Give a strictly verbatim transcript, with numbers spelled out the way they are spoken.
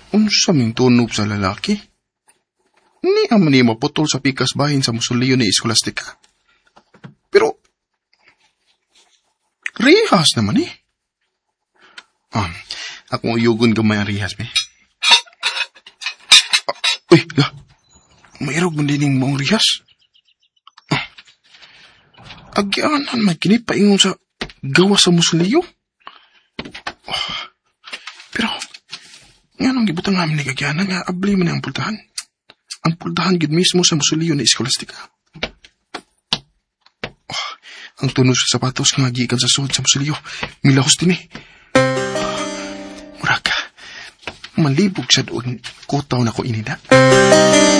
Unsa ming tunob sa lalaki? Ni aman ni maputol sa pikas bahin sa musuliyo ni Scholastica. Pero, rihas naman eh. Ah, akong uyugon gamay ang rihas, be. Ah, uy, la. Mayroog man dining maong rihas. Ah, agyanan, may kinipaingon sa gawa sa musuliyo. Ah, pero, nga nang gibutang namin ni Gagyanan nga abli man ang pultahan. Ang pultahan gid mismo sa musuliyo ni Scholastica. Oh, ang tunos sa sapatos nga gikan sa suod sa musuliyo, milahos din eh. Oh, muraga, malibog siya doon, kotaw na ko inida.